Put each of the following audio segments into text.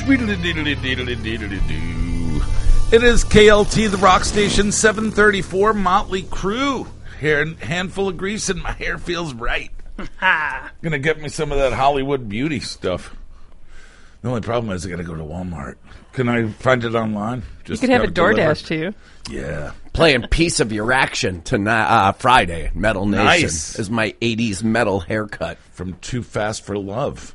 It is KLT, the rock station, 734, Motley Crue. Handful of grease and my hair feels right. Gonna get me some of that Hollywood beauty stuff. The only problem is I gotta go to Walmart. Can I find it online? You could have it DoorDash to you. Yeah. Playing Piece of Your Action tonight, Friday, Metal Nation. Nice. Is my 80s metal haircut. From Too Fast for Love.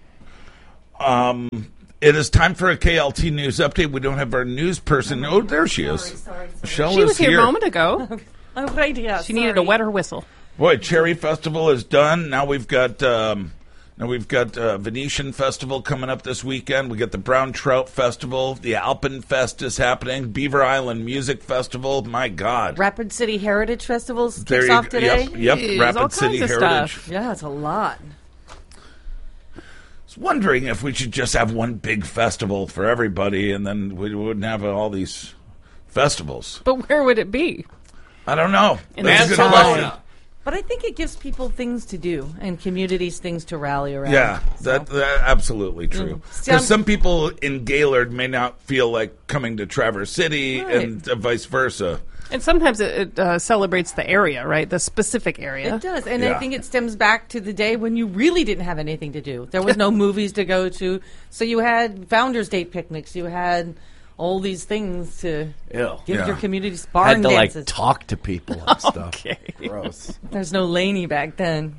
It is time for a KLT news update. We don't have our news person. Oh, there she is. Sorry. Michelle She is was here a moment ago. Oh, right, yeah. She needed a wetter whistle. Boy, Cherry Festival is done. Now we've got Venetian Festival coming up this weekend. We got the Brown Trout Festival. The Alpenfest is happening. Beaver Island Music Festival. My God. Rapid City Heritage Festivals There kicks you off go. today. Yep. Jeez, all Rapid kinds City of Heritage. stuff. Yeah, it's a lot. I was wondering if we should just have one big festival for everybody, and then we wouldn't have all these festivals. But where would it be? I don't know. In That's a good Barcelona. question. But I think it gives people things to do and communities things to rally around. Yeah, So- that absolutely true. See, I'm- Because some people in Gaylord may not feel like coming to Traverse City, Right. and vice versa. And sometimes it celebrates the area, right? The specific area. It does, and Yeah. I think it stems back to the day when you really didn't have anything to do. There was no movies to go to, so you had Founders Day picnics. You had all these things to Ew. give Yeah. your communities Had barn to, dances. talk to people and stuff. Okay. Gross. There's no Laney back then.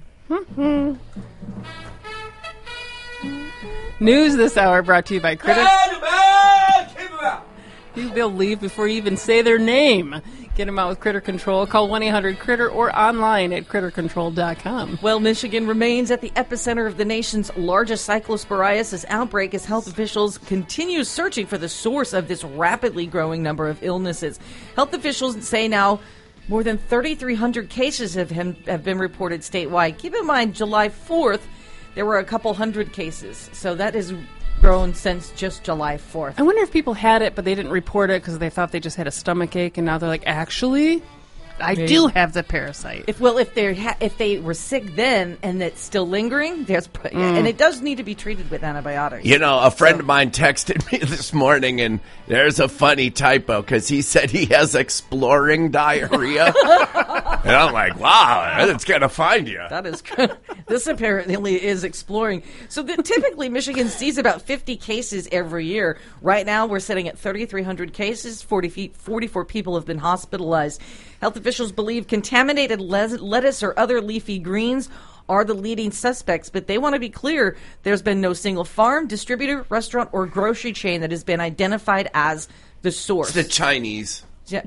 News this hour brought to you by Critter. They'll leave before you even say their name. Get them out with Critter Control. Call 1-800-CRITTER or online at crittercontrol.com. Well, Michigan remains at the epicenter of the nation's largest cyclosporiasis outbreak as health officials continue searching for the source of this rapidly growing number of illnesses. Health officials say now more than 3,300 cases have been reported statewide. Keep in mind, July 4th, there were a couple hundred cases. So that has grown since just July 4th. I wonder if people had it, but they didn't report it because they thought they just had a stomach ache, and now they're like, actually, I do have the parasite. If they were sick then and it's still lingering, and it does need to be treated with antibiotics. You know, a friend of mine texted me this morning, and there's a funny typo because he said he has exploring diarrhea. And I'm like, wow, it's going to find you. That is good. This apparently is exploring. So typically, Michigan sees about 50 cases every year. Right now, we're sitting at 3,300 cases. 44 people have been hospitalized. Health officials believe contaminated lettuce or other leafy greens are the leading suspects, but they want to be clear there's been no single farm, distributor, restaurant, or grocery chain that has been identified as the source. It's the Chinese. Yeah.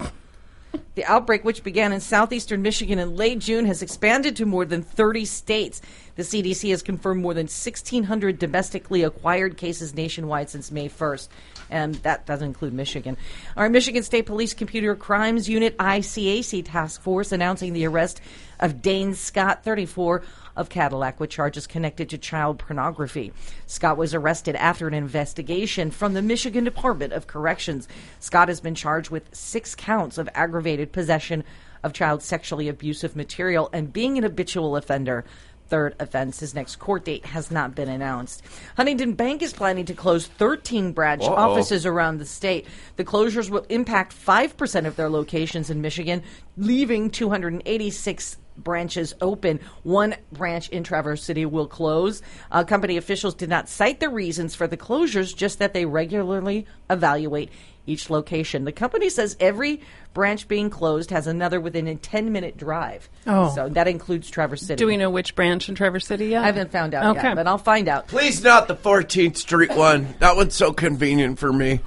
The outbreak, which began in southeastern Michigan in late June, has expanded to more than 30 states. The CDC has confirmed more than 1,600 domestically acquired cases nationwide since May 1st. And that doesn't include Michigan. Our Michigan State Police Computer Crimes Unit ICAC task force announcing the arrest of Dane Scott, 34, of Cadillac, with charges connected to child pornography. Scott was arrested after an investigation from the Michigan Department of Corrections. Scott has been charged with 6 counts of aggravated possession of child sexually abusive material and being an habitual offender. Third offense. His next court date has not been announced. Huntington Bank is planning to close 13 branch offices around the state. The closures will impact 5% of their locations in Michigan, leaving 286 branches open. One branch in Traverse City will close. Company officials did not cite the reasons for the closures, just that they regularly evaluate each location. The company says every branch being closed has another within a 10-minute drive. Oh. So that includes Traverse City. Do we know which branch in Traverse City yet? I haven't found out Okay. yet, but I'll find out. Please not the 14th Street one. That one's so convenient for me.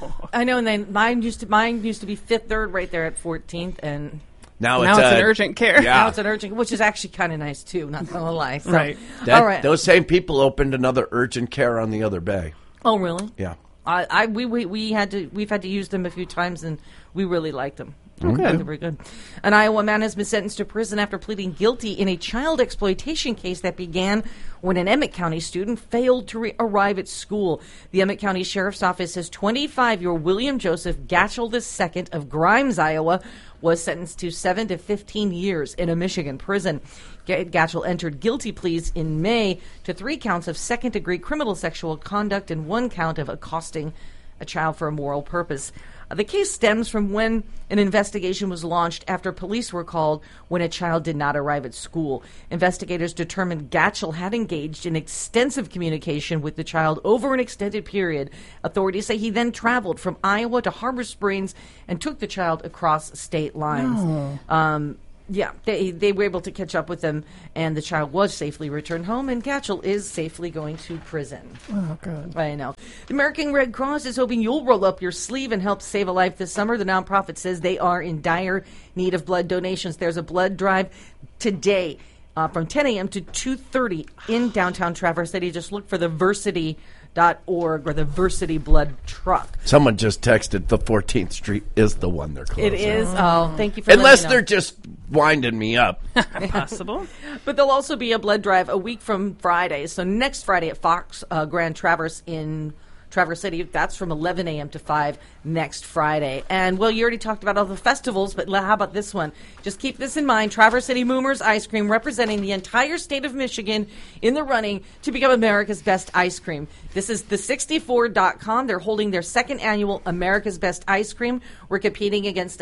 I know, and then mine used to be Fifth Third right there at 14th, and Now Now it's an urgent care. Yeah. now it's an urgent, which is actually kind of nice too. Not gonna lie. So, Right. all right. Those same people opened another urgent care on the other bay. Oh, really? Yeah. We've had to use them a few times, and we really like them. Okay. Very good. An Iowa man has been sentenced to prison after pleading guilty in a child exploitation case that began when an Emmett County student failed to arrive at school. The Emmett County Sheriff's Office says 25-year-old William Joseph Gatchell II of Grimes, Iowa, was sentenced to 7 to 15 years in a Michigan prison. Gatchell entered guilty pleas in May to 3 counts of second-degree criminal sexual conduct and 1 count of accosting a child for a moral purpose. The case stems from when an investigation was launched after police were called when a child did not arrive at school. Investigators determined Gatchell had engaged in extensive communication with the child over an extended period. Authorities say he then traveled from Iowa to Harbor Springs and took the child across state lines. Yeah, they were able to catch up with them, and the child was safely returned home, and Gatchell is safely going to prison. Oh, good. I know. The American Red Cross is hoping you'll roll up your sleeve and help save a life this summer. The nonprofit says they are in dire need of blood donations. There's a blood drive today from 10 a.m. to 2:30 in downtown Traverse City. Just look for the Versity.org or the Versity Blood Truck. Someone just texted the 14th Street is the one they're closing. It is. Oh, thank you for Unless letting me know. they're just winding me up. Possible. But there'll also be a blood drive a week from Friday. So next Friday at Fox Grand Traverse in Traverse City. That's from 11 a.m. to 5 next Friday. And, well, you already talked about all the festivals, but how about this one? Just keep this in mind. Traverse City Moomers Ice Cream representing the entire state of Michigan in the running to become America's Best Ice Cream. This is the64.com. They're holding their second annual America's Best Ice Cream. We're competing against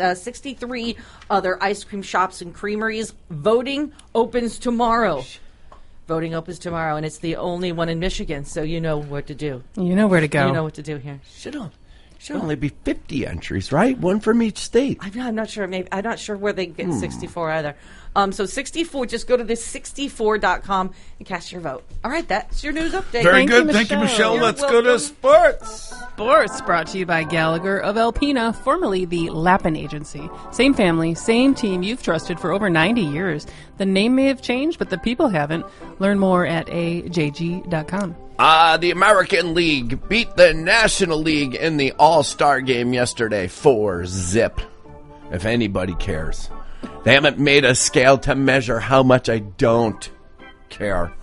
63 other ice cream shops and creameries. Voting opens tomorrow. Voting opens tomorrow, and it's the only one in Michigan, so you know what to do. You know where to go. You know what to do here. Should only be 50 entries, right? One from each state. I'm not sure. Maybe I'm not sure where they get 64 either. So 64. Just go to this 64.com and cast your vote. All right, that's your news update. Very Thank good. you, Thank you, Michelle. Michelle. Let's You're go to welcome. sports. Sports brought to you by Gallagher of Alpena, formerly the Lappin Agency. Same family, same team you've trusted for over 90 years. The name may have changed, but the people haven't. Learn more at ajg.com. The American League beat the National League in the All-Star game yesterday 4-0, if anybody cares. They haven't made a scale to measure how much I don't care.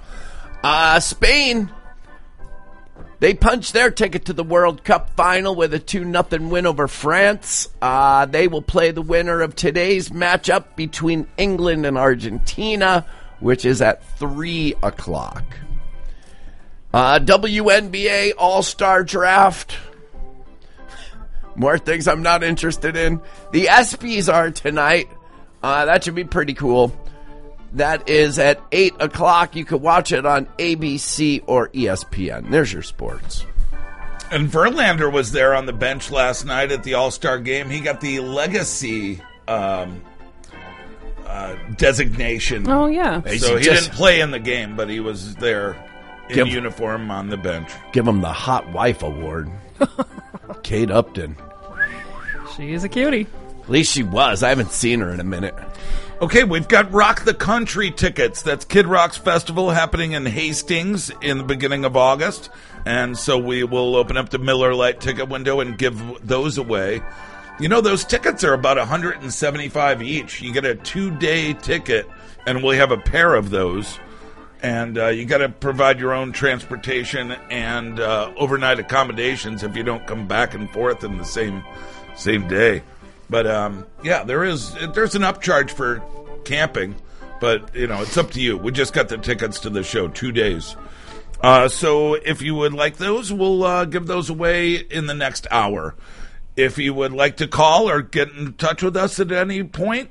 Spain, they punched their ticket to the World Cup final with a 2-0 win over France. They will play the winner of today's matchup between England and Argentina, which is at 3 o'clock. WNBA All-Star Draft. More things I'm not interested in. The ESPYs are tonight. That should be pretty cool. That is at 8 o'clock. You can watch it on ABC or ESPN. There's your sports. And Verlander was there on the bench last night at the All-Star game. He got the legacy designation. Oh, yeah. So he didn't play in the game, but he was there in uniform on the bench. Give him the Hot Wife Award. Kate Upton. She is a cutie. At least she was. I haven't seen her in a minute. Okay, we've got Rock the Country tickets. That's Kid Rock's festival happening in Hastings in the beginning of August. And so we will open up the Miller Lite ticket window and give those away. You know, those tickets are about $175 each. You get a 2-day ticket, and we have a pair of those. And you got to provide your own transportation and overnight accommodations if you don't come back and forth in the same day. But yeah, there's an upcharge for camping, but you know it's up to you. We just got the tickets to the show, 2 days. So if you would like those, we'll give those away in the next hour. If you would like to call or get in touch with us at any point,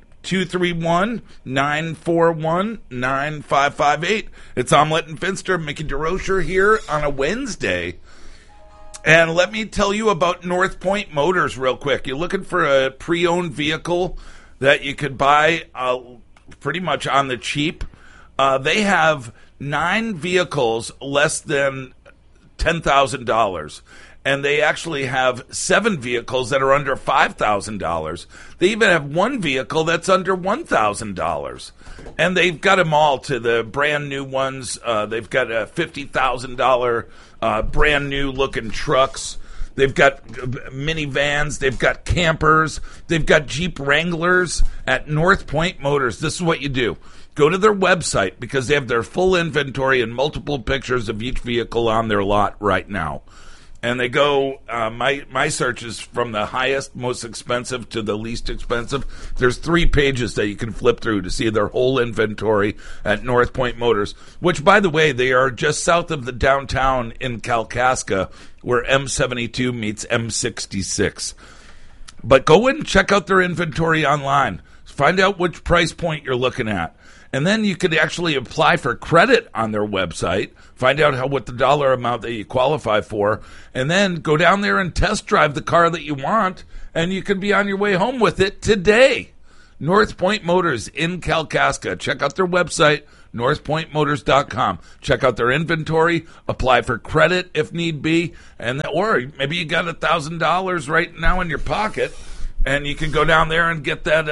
231-941-9558. It's Omelette and Finster, Mickey DeRocher here on a Wednesday. And let me tell you about North Point Motors real quick. You're looking for a pre-owned vehicle that you could buy pretty much on the cheap. They have 9 vehicles less than $10,000. And they actually have 7 vehicles that are under $5,000. They even have 1 vehicle that's under $1,000. And they've got them all to the brand new ones. They've got a $50,000 brand new looking trucks. They've got minivans. They've got campers. They've got Jeep Wranglers at North Point Motors. This is what you do. Go to their website because they have their full inventory and multiple pictures of each vehicle on their lot right now. And they go, my search is from the highest, most expensive to the least expensive. There's 3 pages that you can flip through to see their whole inventory at North Point Motors, which, by the way, they are just south of the downtown in Kalkaska, where M72 meets M66. But go in and check out their inventory online. Find out which price point you're looking at. And then you could actually apply for credit on their website, find out what the dollar amount that you qualify for, and then go down there and test drive the car that you want, and you could be on your way home with it today. North Point Motors in Kalkaska. Check out their website, northpointmotors.com. Check out their inventory, apply for credit if need be, or maybe you got $1,000 right now in your pocket. And you can go down there and get that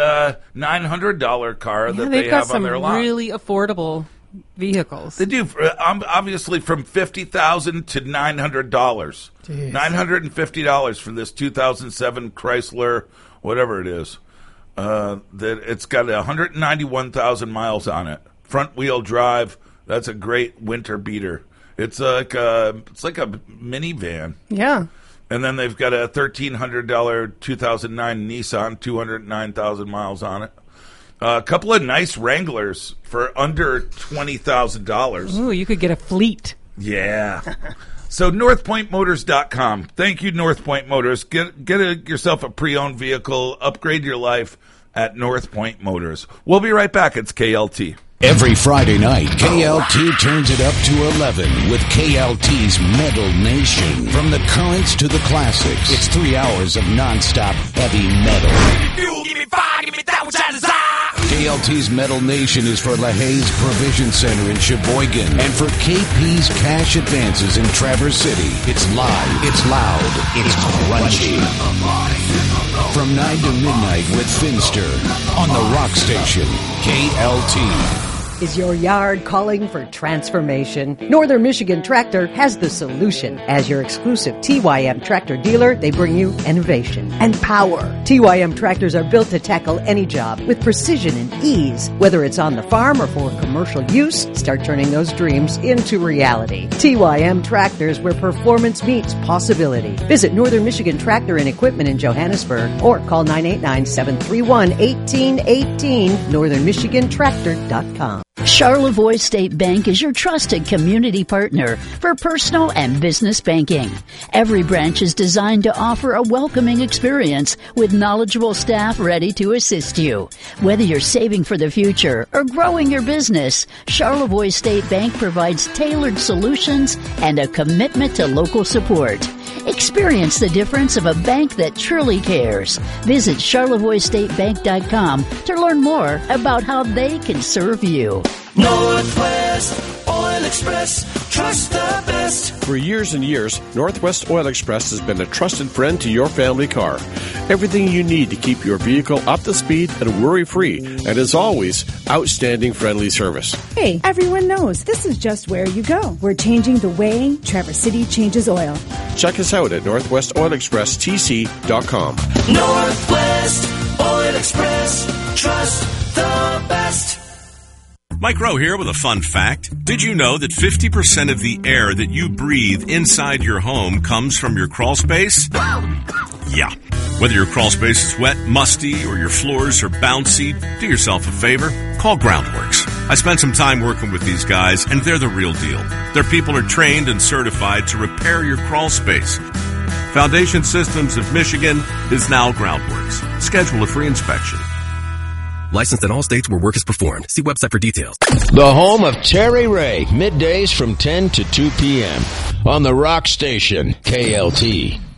$900 car that they have on their lot. They've got some really affordable vehicles. They do, obviously, from $50,000 to $900. Jeez. $950 for this 2007 Chrysler, whatever it is. That it's got 191,000 miles on it. Front wheel drive. That's a great winter beater. It's like a minivan. Yeah. And then they've got a $1,300 2009 Nissan, 209,000 miles on it. A couple of nice Wranglers for under $20,000. Ooh, you could get a fleet. Yeah. So NorthPointMotors.com. Thank you, North Point Motors. Get yourself a pre-owned vehicle. Upgrade your life at North Point Motors. We'll be right back. It's KLT. Every Friday night, KLT turns it up to 11 with KLT's Metal Nation. From the currents to the classics, it's 3 hours of nonstop heavy metal. Give me fire, give me that which I desire. KLT's Metal Nation is for LaHaye's Provision Center in Sheboygan and for KP's Cash Advances in Traverse City. It's live, it's loud, it's crunchy. From 9 to midnight with Finster on the Rock Station, KLT. Is your yard calling for transformation? Northern Michigan Tractor has the solution. As your exclusive TYM tractor dealer, they bring you innovation and power. TYM tractors are built to tackle any job with precision and ease. Whether it's on the farm or for commercial use, start turning those dreams into reality. TYM tractors, where performance meets possibility. Visit Northern Michigan Tractor and Equipment in Johannesburg or call 989-731-1818, northernmichigantractor.com. Charlevoix State Bank is your trusted community partner for personal and business banking. Every branch is designed to offer a welcoming experience with knowledgeable staff ready to assist you. Whether you're saving for the future or growing your business, Charlevoix State Bank provides tailored solutions and a commitment to local support. Experience the difference of a bank that truly cares. Visit CharlevoixStateBank.com to learn more about how they can serve you. Northwest Oil Express, trust the best. For years and years, Northwest Oil Express has been a trusted friend to your family car. Everything you need to keep your vehicle up to speed and worry-free, and as always, outstanding friendly service. Hey, everyone knows this is just where you go. We're changing the way Traverse City changes oil. Check us out at NorthwestOilExpressTC.com. Northwest Oil Express, trust the best. Mike Rowe here with a fun fact. Did you know that 50% of the air that you breathe inside your home comes from your crawl space? Yeah. Whether your crawl space is wet, musty, or your floors are bouncy, do yourself a favor. Call Groundworks. I spent some time working with these guys, and they're the real deal. Their people are trained and certified to repair your crawl space. Foundation Systems of Michigan is now Groundworks. Schedule a free inspection. Licensed in all states where work is performed. See website for details. The home of Terry Ray, middays from 10 to 2 p.m. on the Rock Station, KLT.